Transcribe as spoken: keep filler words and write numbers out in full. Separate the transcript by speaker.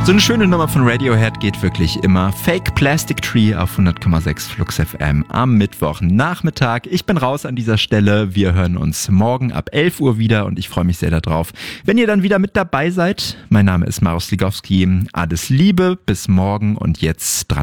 Speaker 1: So eine schöne Nummer von Radiohead geht wirklich immer. Fake Plastic Tree auf hundert Komma sechs Flux F M am Mittwochnachmittag. Ich bin raus an dieser Stelle. Wir hören uns morgen ab elf Uhr wieder und ich freue mich sehr darauf, wenn ihr dann wieder mit dabei seid. Mein Name ist Marius Ligowski. Alles Liebe, bis morgen und jetzt dran.